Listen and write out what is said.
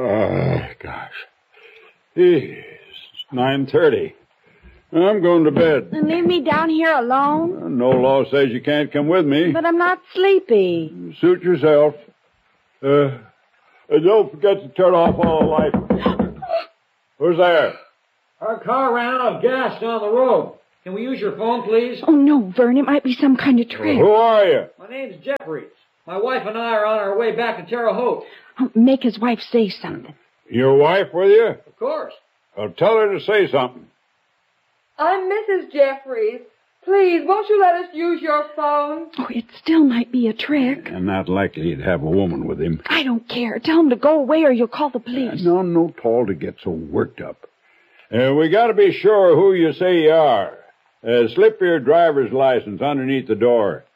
Gosh. It's 9:30. I'm going to bed. And leave me down here alone? No law says you can't come with me. But I'm not sleepy. Suit yourself. Don't forget to turn off all the lights. Who's there? Our car ran out of gas down the road. Can we use your phone, please? Oh, no, Vern. It might be some kind of trick. Who are you? My name's Jeffries. My wife and I are on our way back to Terre Haute. Make his wife say something. Your wife with you? Of course. Well, tell her to say something. I'm Mrs. Jeffries. Please, won't you let us use your phone? Oh, it still might be a trick. And not likely he'd have a woman with him. I don't care. Tell him to go away or you'll call the police. No call to get so worked up. We got to be sure who you say you are. Slip your driver's license underneath the door.